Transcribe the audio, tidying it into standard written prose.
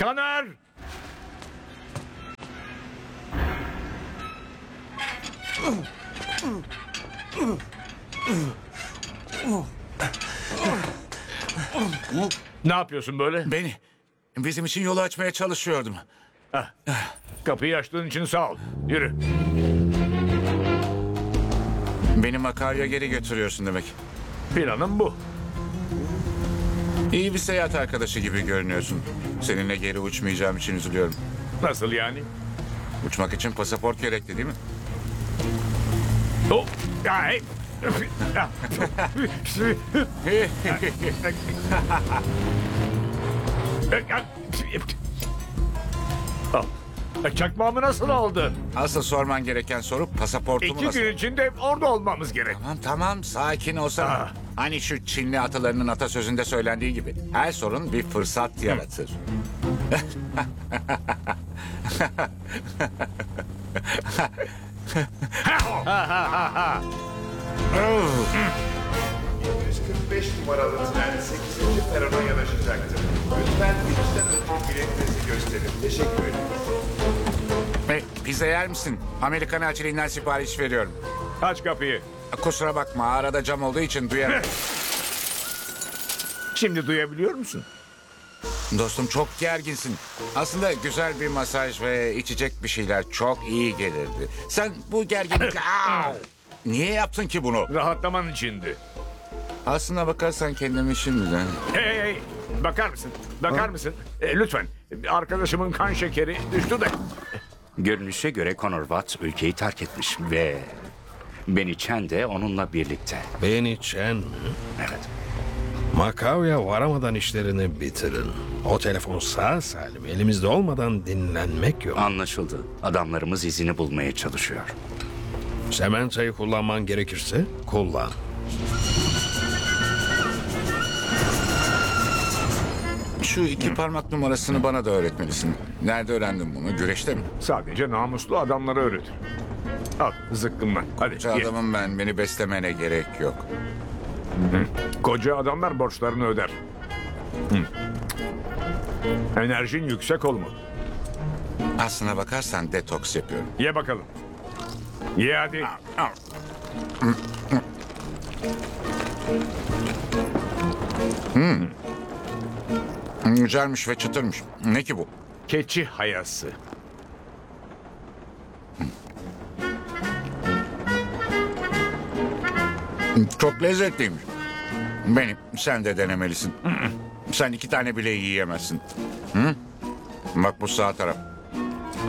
Kanar! Ne yapıyorsun böyle? Bizim için yolu açmaya çalışıyordum. Hah. Kapıyı açtığın için sağ ol. Yürü. Beni Makarya'ya geri götürüyorsun demek. Planım bu. İyi bir seyahat arkadaşı gibi görünüyorsun. Seninle geri uçmayacağım için üzülüyorum. Nasıl yani? Uçmak için pasaport gerekli değil mi? Oh. Ya, hey. Al. Çakmağımı nasıl aldın? Asıl sorman gereken soru pasaportumu 2 nasıl... gün içinde orada olmamız gerek. Tamam sakin olsana. Ah. Hani şu Çinli atalarının atasözünde söylendiği gibi. Her sorun bir fırsat yaratır. Oh. 145 numaralı tren 8. perona yanaşacaktır. Lütfen girişten önce biletinizi gösterin. Teşekkür ederim. Pizza yer misin? Amerikan elçiliğinden sipariş veriyorum. Aç kapıyı. Kusura bakma arada cam olduğu için duyamıyorum. Şimdi duyabiliyor musun? Dostum çok gerginsin. Aslında güzel bir masaj ve içecek bir şeyler çok iyi gelirdi. Sen bu gerginlik... Au! Niye yaptın ki bunu? Rahatlaman içindi. Aslına bakarsan kendimi şimdiden... Hey. Bakar mısın? Bakar mısın? Lütfen. Arkadaşımın kan şekeri düştü de. Görünüşe göre Connor Watts ülkeyi terk etmiş ve Benny Chen de onunla birlikte. Benny Chen mi? Evet. Makao'ya varamadan işlerini bitirin. O telefon sağ salim elimizde olmadan dinlenmek yok. Anlaşıldı. Adamlarımız izini bulmaya çalışıyor. Sementa'yı kullanman gerekirse kullan. Şu iki parmak numarasını bana da öğretmelisin. Nerede öğrendin bunu? Güreşte mi? Sadece namuslu adamlara öğretir. Al zıkkımla. Hadi Koca ye. adamım ben. Beni beslemene gerek yok. Koca adamlar borçlarını öder. Enerjin yüksek olmalı. Aslına bakarsan detoks yapıyorum. Ye bakalım. Ye hadi. Güzelmiş ve çıtırmış. Ne ki bu? Keçi hayası. Çok lezzetliymiş. Sen de denemelisin. Sen 2 tane bile yiyemezsin. Hı? Bak bu sağ taraf.